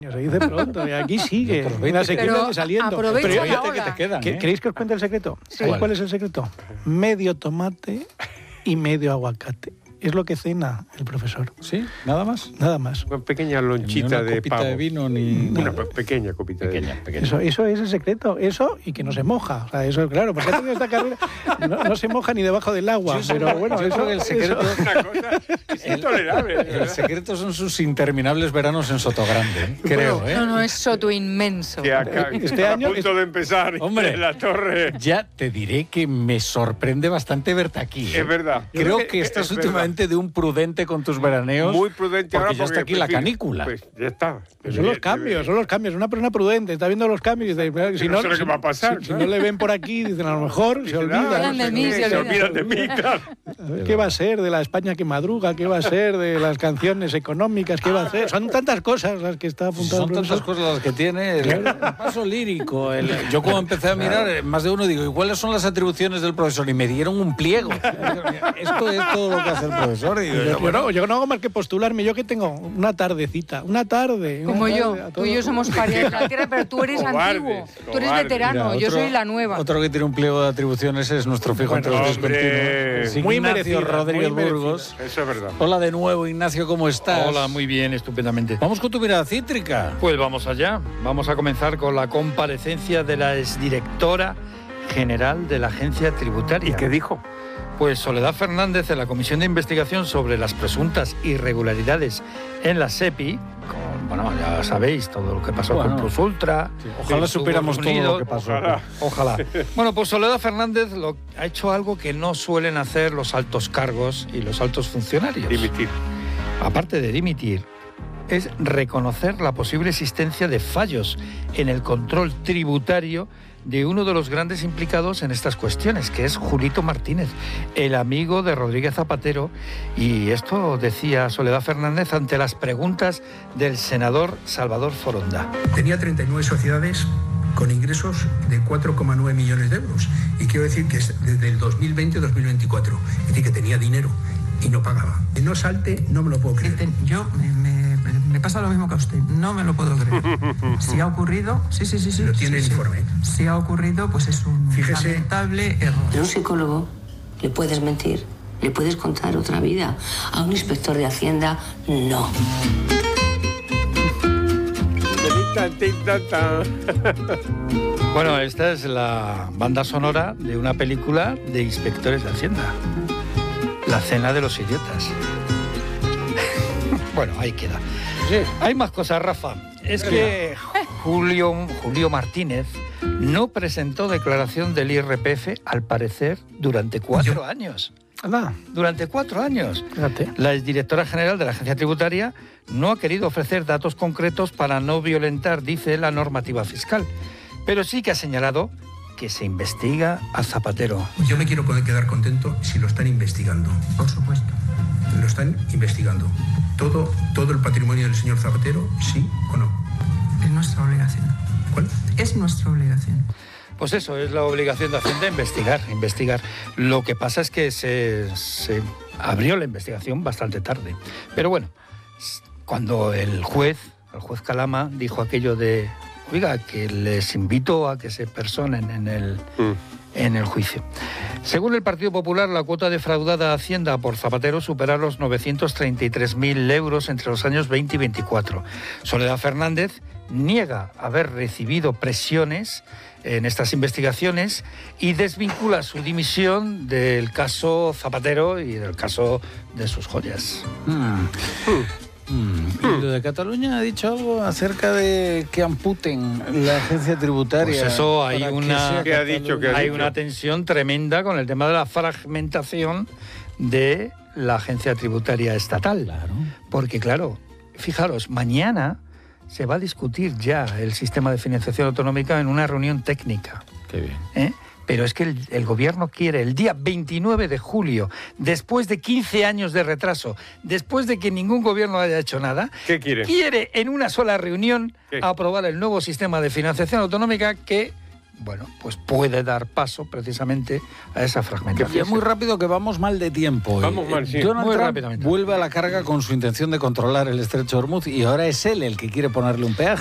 Se dice pronto, y aquí sigue, la sequía saliendo. Aprovecha Pero que te quedan. ¿Queréis que os cuente el secreto? Sí. ¿Sabéis cuál es el secreto? Medio tomate y medio aguacate. Es lo que cena el profesor. ¿Sí? ¿Nada más? Nada más. Una pequeña lonchita de pavo. De vino ni... Una pequeña copita de vino. Eso es el secreto. Eso y que no se moja. O sea, eso es claro, porque ha tenido esta carrera. No se moja ni debajo del agua. Pero bueno, yo creo que el secreto... Una cosa es intolerable. El secreto son sus interminables veranos en Sotogrande, creo, ¿eh? No, es Soto inmenso. Que acá, Este a año punto de empezar. Hombre, en la torre. Ya te diré que me sorprende bastante verte aquí. Es verdad. Creo que estás últimamente de un prudente con tus veraneos. Muy prudente porque ahora ya está aquí la canícula. Pues ya está. Son los cambios, son los cambios. Una persona prudente está viendo los cambios y dice, si no sé lo que va a pasar. Si no le ven por aquí, dicen a lo mejor se olvidan. Se olvidan de mí, claro. A ver, ¿qué va a ser de la España que madruga? ¿Qué va a ser de las canciones económicas? ¿Qué va a ser? Son tantas cosas las que está apuntando. Son tantas cosas las que tiene el paso lírico. Yo cuando empecé a mirar, más de uno digo, ¿y cuáles son las atribuciones del profesor? Y me dieron un pliego. Esto es todo lo que hace el profesor. Y yo no hago más que postularme. Yo que tengo una tardecita, una tarde. Como yo. Tú y yo somos parientes de la tierra, pero tú eres antiguo. Tú eres veterano, yo soy la nueva. Otro que tiene un pliego de atribuciones es nuestro fijo entre los discontinuos. Muy Ignacio merecido, Rodríguez muy merecido. Burgos. Eso es verdad. Hola de nuevo, Ignacio, ¿cómo estás? Hola, muy bien, estupendamente. Vamos con tu mirada cítrica. Pues vamos allá. Vamos a comenzar con la comparecencia de la exdirectora general de la Agencia Tributaria. ¿Y qué dijo? Pues Soledad Fernández, en la comisión de investigación sobre las presuntas irregularidades en la SEPI, bueno, ya sabéis todo lo que pasó con Plus Ultra. Sí, ojalá supiéramos todo lo que pasó. Ojalá. Bueno, pues Soledad Fernández ha hecho algo que no suelen hacer los altos cargos y los altos funcionarios. Dimitir. Aparte de dimitir, es reconocer la posible existencia de fallos en el control tributario de uno de los grandes implicados en estas cuestiones, que es Julito Martínez, el amigo de Rodríguez Zapatero. Y esto decía Soledad Fernández ante las preguntas del senador Salvador Foronda. Tenía 39 sociedades con ingresos de 4,9 millones de euros. Y quiero decir que es desde el 2020 a 2024. Es decir, que tenía dinero y no pagaba. Que no salte, no me lo puedo creer. Yo me pasa lo mismo que a usted. No me lo puedo creer. Si ha ocurrido... Sí. Lo tiene el informe. Si ha ocurrido, pues es un lamentable error. A un psicólogo le puedes mentir, le puedes contar otra vida. A un inspector de Hacienda, no. Bueno, esta es la banda sonora de una película de inspectores de Hacienda. La cena de los idiotas. Bueno, ahí queda. Sí. Hay más cosas, Rafa. Es que Julio Martínez no presentó declaración del IRPF, al parecer, durante 4 años. Durante 4 años. Fíjate. La exdirectora general de la Agencia Tributaria no ha querido ofrecer datos concretos para no violentar, dice, la normativa fiscal. Pero sí que ha señalado que se investiga a Zapatero. Yo me quiero quedar contento si lo están investigando. Por supuesto. Lo están investigando. Todo el patrimonio del señor Zapatero, ¿sí o no? Es nuestra obligación. ¿Cuál? Es nuestra obligación. Pues eso, es la obligación de Hacienda, investigar. Lo que pasa es que se abrió la investigación bastante tarde. Pero bueno, cuando el juez Calama dijo aquello de, oiga, que les invito a que se personen en el juicio. Según el Partido Popular, la cuota defraudada a Hacienda por Zapatero supera los 933.000 euros entre los años 20 y 24. Soledad Fernández niega haber recibido presiones en estas investigaciones y desvincula su dimisión del caso Zapatero y del caso de sus joyas. ¿Y lo de Cataluña ha dicho algo acerca de que amputen la agencia tributaria? Pues eso, hay hay una tensión tremenda con el tema de la fragmentación de la agencia tributaria estatal. Claro. Porque, claro, fijaros, mañana se va a discutir ya el sistema de financiación autonómica en una reunión técnica. Qué bien. Pero es que el gobierno quiere el día 29 de julio, después de 15 años de retraso, después de que ningún gobierno haya hecho nada, ¿qué quiere? Quiere en una sola reunión aprobar el nuevo sistema de financiación autonómica que bueno, pues puede dar paso precisamente a esa fragmentación. Y muy rápido que vamos mal de tiempo. Vamos mal, sí. Donald Muy Trump rápidamente. vuelve a la carga con su intención de controlar el estrecho de Hormuz y ahora es él el que quiere ponerle un peaje.